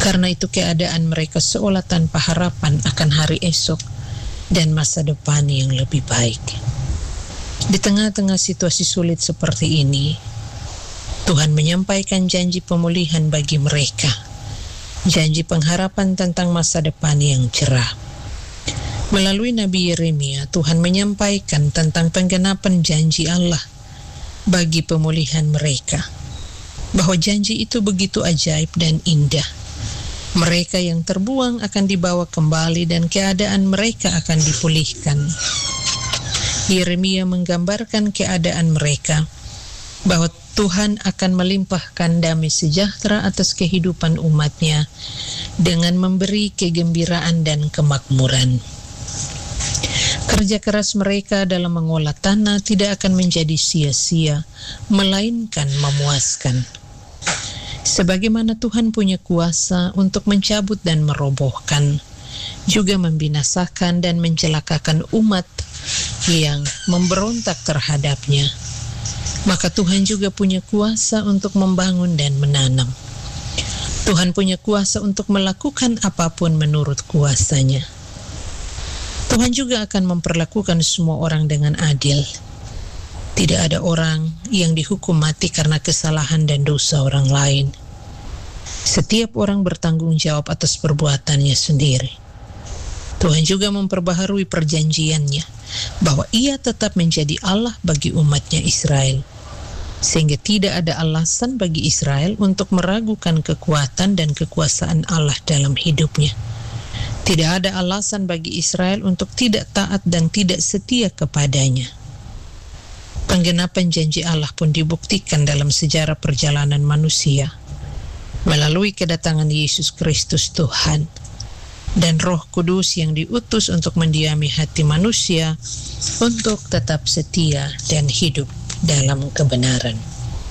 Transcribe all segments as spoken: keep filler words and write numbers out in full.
Karena itu keadaan mereka seolah tanpa harapan akan hari esok dan masa depan yang lebih baik. Di tengah-tengah situasi sulit seperti ini, Tuhan menyampaikan janji pemulihan bagi mereka, janji pengharapan tentang masa depan yang cerah. Melalui Nabi Yeremia, Tuhan menyampaikan tentang penggenapan janji Allah bagi pemulihan mereka, bahwa janji itu begitu ajaib dan indah. Mereka yang terbuang akan dibawa kembali dan keadaan mereka akan dipulihkan. Yeremia menggambarkan keadaan mereka, bahwa Tuhan akan melimpahkan damai sejahtera atas kehidupan umatnya dengan memberi kegembiraan dan kemakmuran. Kerja keras mereka dalam mengolah tanah tidak akan menjadi sia-sia, melainkan memuaskan. Sebagaimana Tuhan punya kuasa untuk mencabut dan merobohkan, juga membinasakan dan mencelakakan umat yang memberontak terhadapnya, maka Tuhan juga punya kuasa untuk membangun dan menanam. Tuhan punya kuasa untuk melakukan apapun menurut kuasanya. Tuhan juga akan memperlakukan semua orang dengan adil. Tidak ada orang yang dihukum mati karena kesalahan dan dosa orang lain. Setiap orang bertanggung jawab atas perbuatannya sendiri. Tuhan juga memperbaharui perjanjiannya, bahwa Ia tetap menjadi Allah bagi umatnya Israel, sehingga tidak ada alasan bagi Israel untuk meragukan kekuatan dan kekuasaan Allah dalam hidupnya. Tidak ada alasan bagi Israel untuk tidak taat dan tidak setia kepadanya. Penggenapan janji Allah pun dibuktikan dalam sejarah perjalanan manusia melalui kedatangan Yesus Kristus Tuhan dan Roh Kudus yang diutus untuk mendiami hati manusia untuk tetap setia dan hidup dalam kebenaran.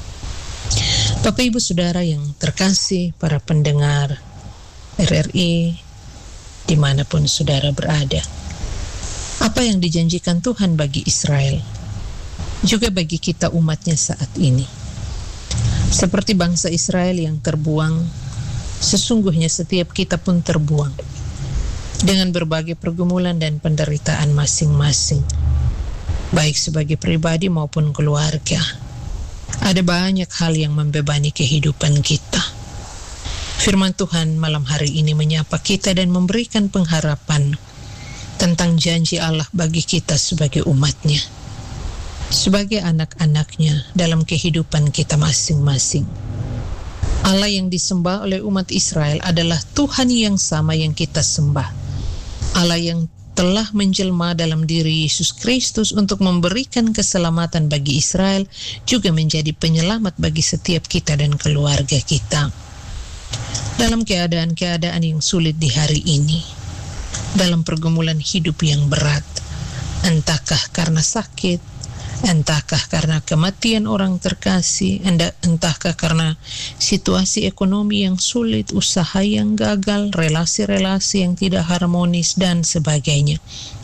Bapak Ibu Saudara yang terkasih, para pendengar R R I dimanapun saudara berada, apa yang dijanjikan Tuhan bagi Israel juga bagi kita umatnya saat ini. Seperti bangsa Israel yang terbuang, sesungguhnya setiap kita pun terbuang dengan berbagai pergumulan dan penderitaan masing-masing, baik sebagai pribadi maupun keluarga. Ada banyak hal yang membebani kehidupan kita. Firman Tuhan malam hari ini menyapa kita dan memberikan pengharapan tentang janji Allah bagi kita sebagai umatnya, sebagai anak-anaknya dalam kehidupan kita masing-masing. Allah yang disembah oleh umat Israel adalah Tuhan yang sama yang kita sembah. Allah yang telah menjelma dalam diri Yesus Kristus untuk memberikan keselamatan bagi Israel, juga menjadi penyelamat bagi setiap kita dan keluarga kita. Dalam keadaan-keadaan yang sulit di hari ini, dalam pergumulan hidup yang berat, entahkah karena sakit, entahkah karena kematian orang terkasih, entahkah karena situasi ekonomi yang sulit, usaha yang gagal, relasi-relasi yang tidak harmonis, dan sebagainya,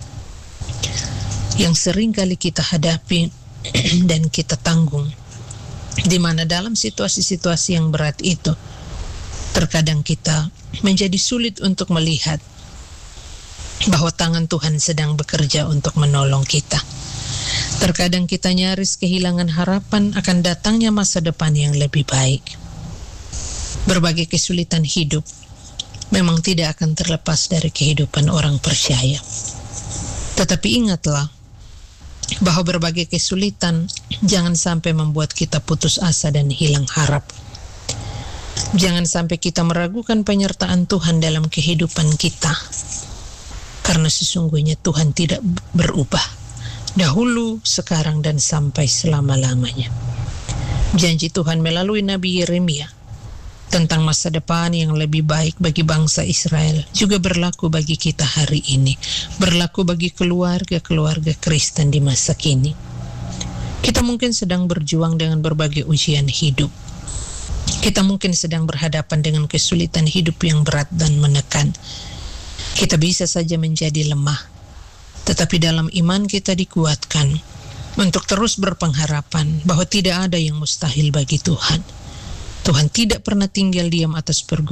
yang sering kali kita hadapi dan kita tanggung, di mana dalam situasi-situasi yang berat itu, terkadang kita menjadi sulit untuk melihat bahwa tangan Tuhan sedang bekerja untuk menolong kita. Terkadang kita nyaris kehilangan harapan akan datangnya masa depan yang lebih baik. Berbagai kesulitan hidup memang tidak akan terlepas dari kehidupan orang percaya. Tetapi ingatlah bahwa berbagai kesulitan jangan sampai membuat kita putus asa dan hilang harap. Jangan sampai kita meragukan penyertaan Tuhan dalam kehidupan kita, karena sesungguhnya Tuhan tidak berubah, dahulu, sekarang, dan sampai selama-lamanya. Janji Tuhan melalui Nabi Yeremia tentang masa depan yang lebih baik bagi bangsa Israel juga berlaku bagi kita hari ini, berlaku bagi keluarga-keluarga Kristen di masa kini. Kita mungkin sedang berjuang dengan berbagai ujian hidup. Kita mungkin sedang berhadapan dengan kesulitan hidup yang berat dan menekan. Kita bisa saja menjadi lemah, tetapi dalam iman kita dikuatkan untuk terus berpengharapan bahwa tidak ada yang mustahil bagi Tuhan. Tuhan tidak pernah tinggal diam atas pergumulan